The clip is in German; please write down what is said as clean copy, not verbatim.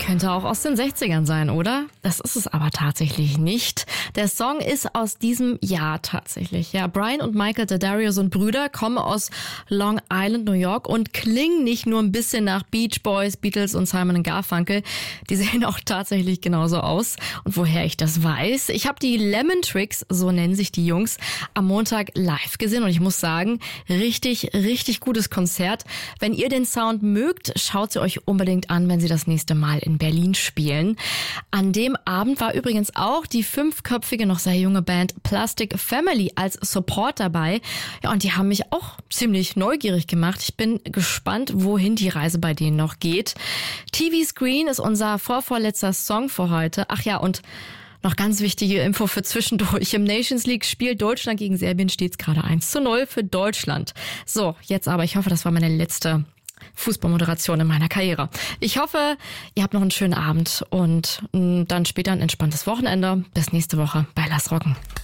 Könnte auch aus den 60ern sein, oder? Das ist es aber tatsächlich nicht. Der Song ist aus diesem Jahr tatsächlich. Ja, Brian und Michael D'Addario sind Brüder, kommen aus Long Island, New York und klingen nicht nur ein bisschen nach Beach Boys, Beatles und Simon & Garfunkel. Die sehen auch tatsächlich genauso aus. Und woher ich das weiß? Ich habe die Lemon Tricks, so nennen sich die Jungs, am Montag live gesehen und ich muss sagen, richtig gutes Konzert. Wenn ihr den Sound mögt, schaut sie euch unbedingt an, wenn sie das nächste Mal in Berlin spielen. An dem Abend war übrigens auch die 5-köpfige, noch sehr junge Band Plastic Family als Support dabei. Ja, und die haben mich auch ziemlich neugierig gemacht. Ich bin gespannt, wohin die Reise bei denen noch geht. TV Screen ist unser vorvorletzter Song für heute. Ach ja, und noch ganz wichtige Info für zwischendurch. Im Nations League Spiel Deutschland gegen Serbien steht es gerade 1:0 für Deutschland. So, jetzt aber, ich hoffe, das war meine letzte Fußballmoderation in meiner Karriere. Ich hoffe, ihr habt noch einen schönen Abend und dann später ein entspanntes Wochenende. Bis nächste Woche bei Lass Rocken.